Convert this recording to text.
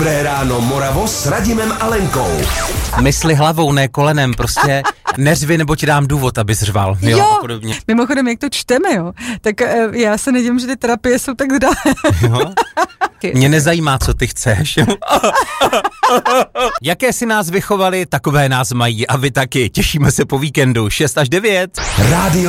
Dobré ráno Moravo s Radimem a Lenkou. Mysli hlavou, ne kolenem, prostě neřvi, nebo ti dám důvod, abys řval. Jo, podobně. Mimochodem, jak to čteme, jo, tak já se nedivím, že ty terapie jsou tak drahé. Jo? Mě nezajímá, co ty chceš. Jaké si nás vychovali, takové nás mají a vy taky. Těšíme se po víkendu 6 až 9. Rádio